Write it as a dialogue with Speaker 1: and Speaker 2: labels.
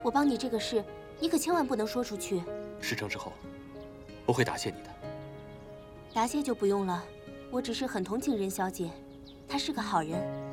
Speaker 1: 我帮你这个事，你可千万不能说出去。
Speaker 2: 事成之后，我会答谢你的。
Speaker 1: 答谢就不用了，我只是很同情任小姐，她是个好人。